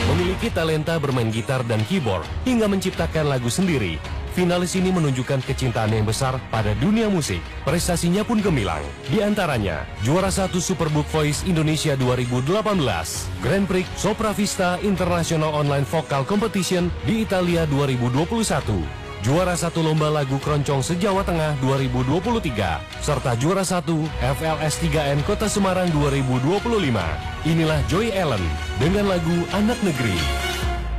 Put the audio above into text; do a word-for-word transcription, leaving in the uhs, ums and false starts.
Memiliki talenta bermain gitar dan keyboard hingga menciptakan lagu sendiri, finalis ini menunjukkan kecintaan yang besar pada dunia musik. Prestasinya pun gemilang. Di antaranya, juara satu Superbook Voice Indonesia dua ribu delapan belas, Grand Prix Sopra Vista International Online Vocal Competition di Italia dua ribu dua puluh satu, juara satu Lomba Lagu Keroncong se-Jawa Tengah dua ribu dua puluh tiga, serta juara satu F L S tiga N Kota Semarang dua ribu dua puluh lima. Inilah Joy Ellen dengan lagu Anak Negeri.